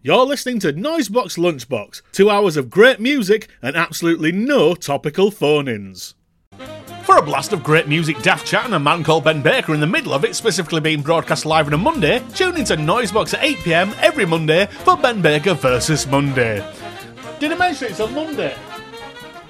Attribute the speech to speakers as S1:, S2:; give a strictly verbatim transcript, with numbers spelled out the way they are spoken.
S1: You're listening to Noisebox Lunchbox, two hours of great music and absolutely no topical phone-ins. For a blast of great music, daft chat and a man called Ben Baker in the middle of it, specifically being broadcast live on a Monday, tune into Noisebox at eight p m every Monday for Ben Baker versus Monday. Did I mention it's on Monday?